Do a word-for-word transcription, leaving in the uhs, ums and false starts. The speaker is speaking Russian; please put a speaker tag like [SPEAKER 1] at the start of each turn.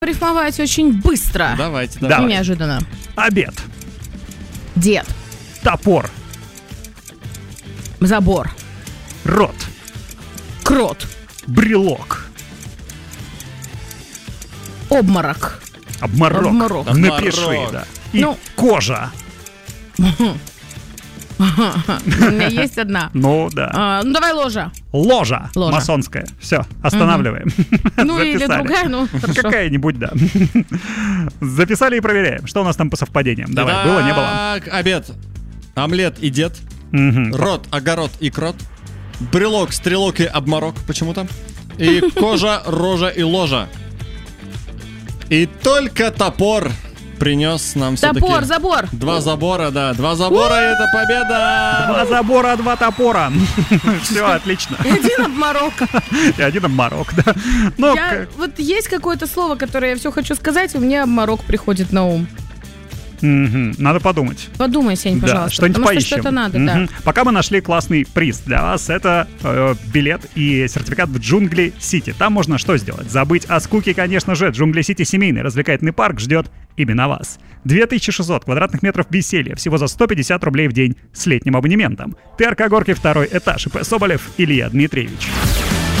[SPEAKER 1] рифмовать очень быстро.
[SPEAKER 2] Давайте,
[SPEAKER 1] И
[SPEAKER 2] давайте.
[SPEAKER 1] неожиданно.
[SPEAKER 3] Обед.
[SPEAKER 1] Дед.
[SPEAKER 3] Топор.
[SPEAKER 1] Забор.
[SPEAKER 3] Рот.
[SPEAKER 1] Крот.
[SPEAKER 3] Брелок.
[SPEAKER 1] Обморок.
[SPEAKER 3] Обморок.
[SPEAKER 1] Обморок.
[SPEAKER 3] Напиши,
[SPEAKER 2] Обморок.
[SPEAKER 3] да. И
[SPEAKER 1] Ну.
[SPEAKER 3] кожа.
[SPEAKER 1] У меня есть одна.
[SPEAKER 3] Ну, да.
[SPEAKER 1] А, ну, давай ложа.
[SPEAKER 3] Ложа.
[SPEAKER 1] Ложа.
[SPEAKER 3] Масонская. Все, останавливаем.
[SPEAKER 1] Ну, или
[SPEAKER 3] Записали.
[SPEAKER 1] другая, ну, хорошо.
[SPEAKER 3] Какая-нибудь, да. Записали и проверяем. Что у нас там по совпадениям? Давай, было, не было?
[SPEAKER 2] Так, обед. Омлет и дед.
[SPEAKER 3] Мгм.
[SPEAKER 2] Рот, огород и крот. Брелок, стрелок и обморок почему-то. И кожа, рожа и ложа. И только топор принес нам все-таки...
[SPEAKER 1] Топор, забор.
[SPEAKER 2] Два забора, да. Два забора, и это победа!
[SPEAKER 3] Два забора, два топора. Все, отлично.
[SPEAKER 1] И один обморок.
[SPEAKER 3] И один обморок, да. Ну,
[SPEAKER 1] Я, вот есть какое-то слово, которое я все хочу сказать, и мне обморок приходит на ум.
[SPEAKER 3] мгм, надо подумать.
[SPEAKER 1] Подумай, Сень,
[SPEAKER 3] Да,
[SPEAKER 1] пожалуйста.
[SPEAKER 3] что-нибудь
[SPEAKER 1] потому
[SPEAKER 3] поищем.
[SPEAKER 1] что что-то надо,
[SPEAKER 3] Мгм.
[SPEAKER 1] да.
[SPEAKER 3] Пока мы нашли классный приз для вас, это э, билет и сертификат в Джунгли Сити. Там можно что сделать? Забыть о скуке, конечно же. Джунгли Сити — семейный развлекательный парк, ждет именно вас. две тысячи шестьсот квадратных метров веселья всего за сто пятьдесят рублей в день с летним абонементом. ТРК Горки, второй этаж, ИП Соболев, Илья Дмитриевич.